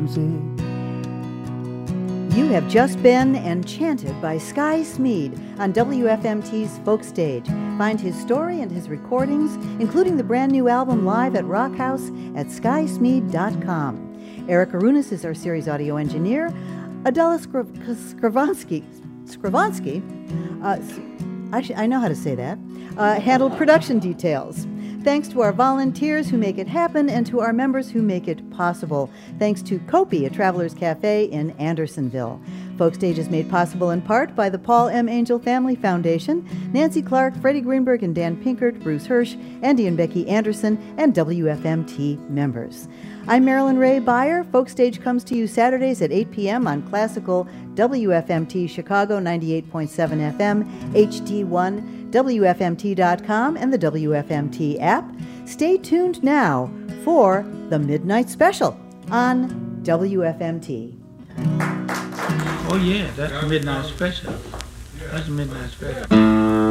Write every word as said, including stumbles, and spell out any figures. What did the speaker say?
music. You have just been enchanted by Sky Smead on W F M T's Folk Stage. Find his story and his recordings, including the brand new album Live at Rock House, at sky smead dot com. Eric Arunas is our series audio engineer. Adela Skr- Skravansky, Skravansky uh, actually, I know how to say that, uh, handled production details. Thanks to our volunteers who make it happen and to our members who make it possible. Thanks to Kopi, a Traveler's Cafe in Andersonville. Folk Stage is made possible in part by the Paul M. Angel Family Foundation, Nancy Clark, Freddie Greenberg and Dan Pinkert, Bruce Hirsch, Andy and Becky Anderson, and W F M T members. I'm Marilyn Ray Beyer. Folk Stage comes to you Saturdays at eight p.m. on classical W F M T Chicago ninety-eight point seven F M, H D one, W F M T dot com, and the W F M T app. Stay tuned now for the Midnight Special on W F M T. Oh yeah, that's the Midnight Special. That's the Midnight Special.